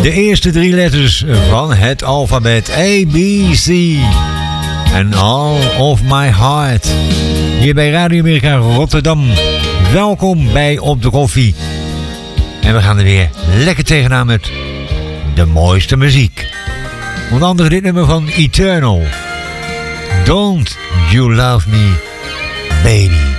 De eerste 3 letters van het alfabet A, B, C. And all of my heart. Hier bij Radio Amerika Rotterdam. Welkom bij Op de Koffie. En we gaan er weer lekker tegenaan met de mooiste muziek. Onder andere dit nummer van Eternal. Don't you love me, baby.